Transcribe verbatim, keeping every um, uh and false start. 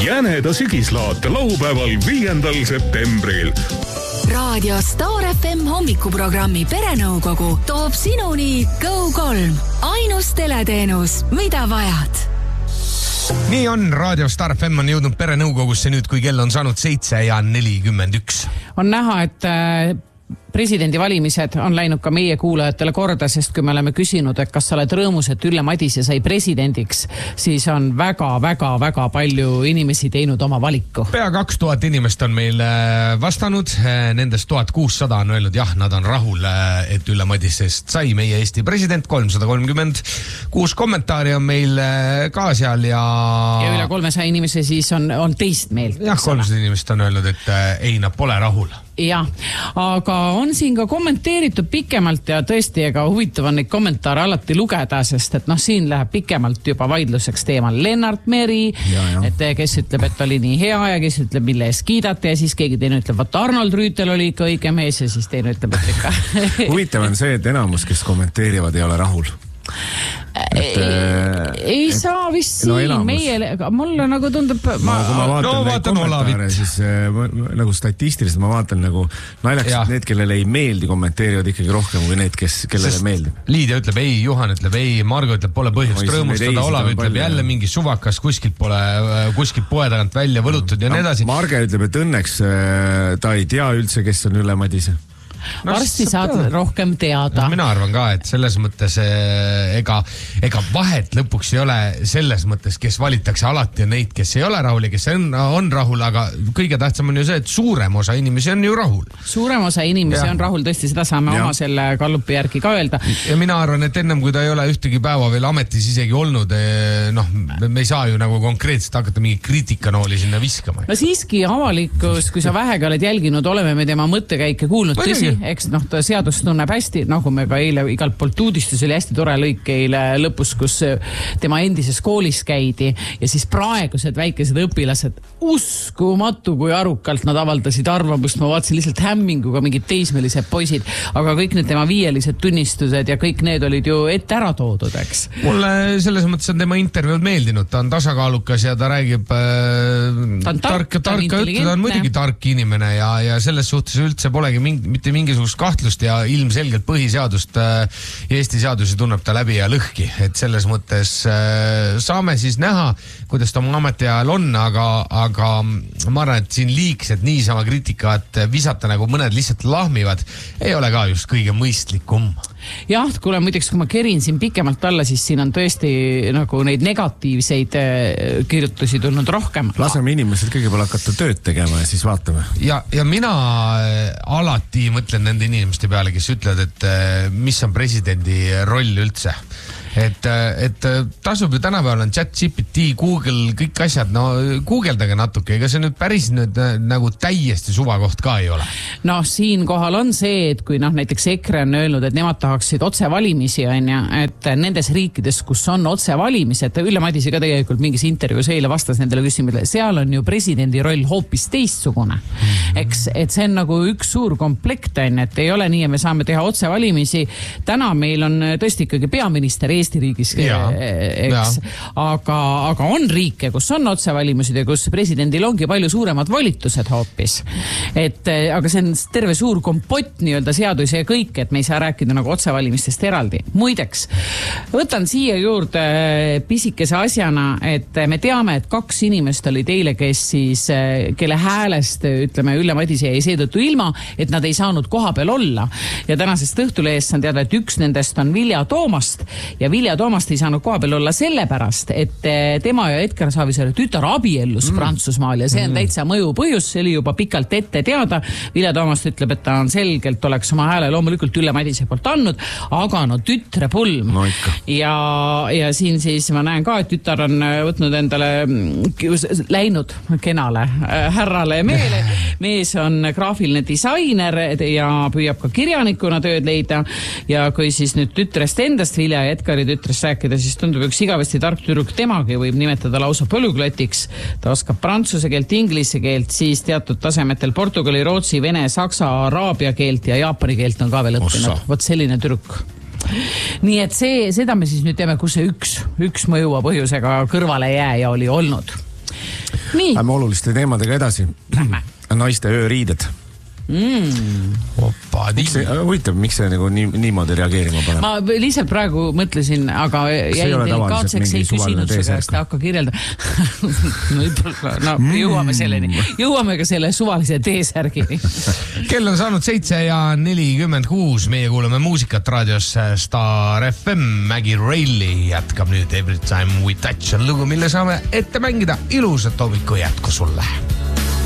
Jäneda sügislaate laupäeval viiendal septembril. Raadio Star F M hommikuprogrammi Perenõukogu toob sinuni Go kolm. Ainus teleteenus, mida vajad. Nii on, Raadio Star F M on jõudnud Perenõukogusse nüüd, kui kell on saanud seitse ja nelikümmend üks. On näha, et presidendivalimised on läinud ka meie kuulajatele korda, sest kui me oleme küsinud, et kas sa oled rõõmus, et Ülle Madise sai presidendiks, siis on väga-väga-väga palju inimesi teinud oma valiku. Pea kaks tuhat inimest on meil vastanud, nendest tuhat kuussada on öelnud, jah, nad on rahul, et Ülle Madisest sai meie Eesti president, kolmsada kolmkümmend kuus kommentaari on meil ka seal ja... Ja üle kolmesaja inimese siis on, on teist meelt. Jah, kolmsada inimest on öelnud, et ei, nad pole rahul. Jah, aga on siin ka kommenteeritud pikemalt ja tõesti, ega huvitav on neid kommentaare alati lugeda, sest et noh, siin läheb pikemalt juba vaidluseks teemal Lennart Meri, ja, ja. et kes ütleb, et oli nii hea ja kes ütleb, mille ees kiidati ja siis keegi teine ütleb, et Arnold Rüütel oli ikka õige mees ja siis teine ütleb, et ikka. Huvitav on see, et enamus, kes kommenteerivad, ei ole rahul. Et, ei, ei et, saa vist no, siin meie, mulle nagu tundub ma, no, kui ma vaatan no, neid kommentaare, siis ma, nagu statistiliselt ma vaatan nagu naljaks, et need, kellele ei meeldi, kommenteerivad ikkagi rohkem kui need, kes, kellele Sest meeldib. Liidia ütleb ei, Juhan ütleb ei, Margo ütleb pole põhjust no, rõõmustada, Olav ütleb palju, jälle mingi suvakas, kuskilt pole, kuskilt poe tagant välja võlutud ja no, nii edasi. Marge ütleb, et õnneks ta ei tea üldse, kes on Ülle Madise. No, varsti saad teada. Rohkem teada. Mina arvan ka, et selles mõttes ega, ega vahet lõpuks ei ole selles mõttes, kes valitakse alati ja neid, kes ei ole rahul ja kes on, on rahul, aga kõige tähtsam on ju see, et suurem osa inimesi on ju rahul. Suurem osa inimesi ja. On rahul, tõesti seda saame ja. Oma selle kallupi järgi ka öelda. Ja mina arvan, et ennem kui ta ei ole ühtegi päeva veel ametis isegi olnud, noh, me ei saa ju nagu konkreetselt hakata mingi kriitikanooli sinna viskama. No siiski avalikkus, kui sa vähegi oled jälginud, oleme me tema mõttekäike kuulnud, tõsi. Eks noh, ta seadus tunneb hästi, nagu me ka eile igalt poolt uudistus oli hästi tore lõik eile lõpus, kus tema endises koolis käidi ja siis praegused väikesed õpilased uskumatu, kui arukalt nad avaldasid arvamust, ma vaatasin lihtsalt hämminguga mingid teismelised poisid, aga kõik need tema viielised tunnistused ja kõik need olid ju ette ära toodud, eks. Mulle selles mõttes on tema intervjuud meeldinud, ta on tasakaalukas ja ta räägib äh, ta on tark, tark, tarka ütle, ta on muidugi tark inimene ja, ja selles suhtes üldse polegi mingi, mitte mingisugust kahtlust ja ilmselgelt põhiseadust ja Eesti seadusi tunneb ta läbi ja lõhki, et selles mõttes saame siis näha, kuidas ta oma ametiajal on, aga, aga ma arvan, et siin liigsed niisama kriitikat visata, nagu mõned lihtsalt lahmivad, ei ole ka just kõige mõistlikum. Jah, kuule, muideks, kui ma kerin siin pikemalt alla, siis siin on tõesti nagu neid negatiivseid kirjutusi tulnud rohkem. Laseme inimesed kõigepealt hakata tööd tegema ja siis vaatame. Ja, ja mina alati mõtlen nende inimeste peale, kes ütlevad, et mis on presidendi roll üldse. Et, et tasub ju tänapäeval on chat G P T, Google, kõik asjad, no guugeldage natuke, ega see nüüd päris nüüd nagu täiesti suvakoht ka ei ole. No siin kohal on see, et kui noh, näiteks EKRE on öelnud, et nemad tahaksid otsevalimisi, on ja, et nendes riikides, kus on otsevalimised, Ülle Madise ka tegelikult mingis intervjuus eile vastas nendele küsimusele, seal on ju presidendi roll hoopis teistsugune. Eks, et see on nagu üks suur komplekt, et ei ole nii, et me saame teha otsevalimisi. Täna meil on tõesti ikkagi peaminister Eesti riigis, ja, eks, aga, aga on riike, kus on otsevalimused ja kus presidendil ongi palju suuremad volitused hoopis. Et, aga see on terve suur kompott nii-öelda seadus ja kõik, et me ei saa rääkida nagu otsevalimistest eraldi. Muideks, võtan siia juurde pisikese asjana, et me teame, et kaks inimest oli teile, kes siis, kelle häälest, ütleme, Ülle Madise jäi seetõttu ilma, et nad ei saanud koha peal olla. Ja tänasest õhtuleest saan teada, et üks nendest on Vilja Toomast ja Vilja Toomast ei saanud koha peal olla sellepärast, et tema ja Edgar Savisaare tütar abiellus mm. Prantsusmaal ja see on täitsa mõju põhjus, see oli juba pikalt ette teada. Vilja Toomast ütleb, et ta on selgelt, oleks oma hääle loomulikult Ülle Madise poolt andnud, aga no tütre pulm. No ja, ja siin siis ma näen ka, et tütar on võtnud endale läinud kenale härrale meele. Mees on graafiline disainer ja püüab ka kirjanikuna tööd leida ja kui siis nüüd tütrest endast Vilja ja Edgari tütrest rääkida, siis tundub üks igavesti tark tüdruk, temagi võib nimetada lausa põluglotiks. Ta oskab prantsuse keelt, inglise keelt, siis teatud tasemetel portugali, rootsi, vene, saksa, araabia keelt ja jaapani keelt on ka veel õppinud. Vot selline tüdruk. Nii et see, seda me siis nüüd teeme, kus see üks, üks mõjuva põhjusega kõrvale jää ja oli olnud. Lähme oluliste teemadega edasi. Naiste ööriided. Mm. Opa, miks see, huvitav, miks see nagu nii, niimoodi reageerima paneb? Ma lihtsalt praegu mõtlesin, aga jäin delikaatseks ei küsinud su käest, hakka kirjelda. no, no mm. jõuame selleni. Jõuame ka selle suvalise T-särgini. Kell on saanud seitse ja nelikümmend kuus. Meie kuuleme muusikat raadios Star F M. Maggie Reilly jätkab nüüd Every Time We Touch on lugu, mille saame ette mängida. Ilusat hommikku jätku sulle.